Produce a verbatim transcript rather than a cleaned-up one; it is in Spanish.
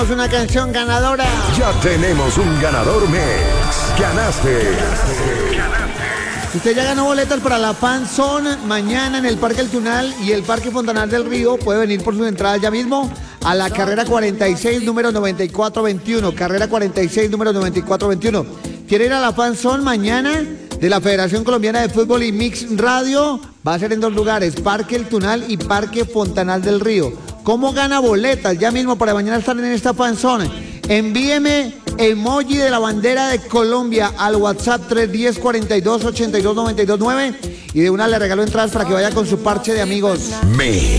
Una canción ganadora. Ya tenemos un ganador Mex. Ganaste. Usted ya ganó boletas para la Fan Zone mañana en el Parque El Tunal y el Parque Fontanal del Río. Puede venir por sus entradas ya mismo a la carrera cuarenta y seis, número noventa y cuatro veintiuno. Carrera cuarenta y seis, número noventa y cuatro veintiuno. ¿Quiere ir a la Fan Zone mañana de la Federación Colombiana de Fútbol y Mix Radio? Va a ser en dos lugares, Parque El Tunal y Parque Fontanal del Río. ¿Cómo gana boletas? Ya mismo para mañana estar en esta Fan Zone. Envíeme emoji de la bandera de Colombia al WhatsApp tres uno cero, cuarenta y dos, ochenta y dos, noventa y dos nueve y de una le regalo entradas para que vaya con su parche de amigos. Me.